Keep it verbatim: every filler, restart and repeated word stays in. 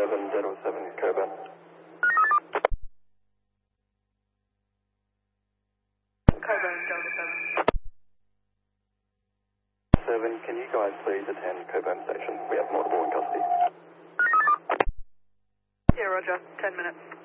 seven, Delta seven, Coburn. Coburn, Delta seven. seven, can you guys please attend Coburn Station? We have multiple in custody. Yeah, roger. ten minutes.